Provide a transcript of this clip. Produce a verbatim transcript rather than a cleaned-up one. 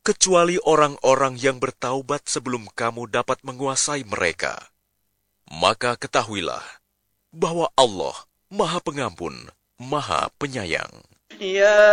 kecuali orang-orang yang bertaubat sebelum kamu dapat menguasai mereka. Maka ketahuilah bahwa Allah Maha Pengampun, Maha Penyayang. Ya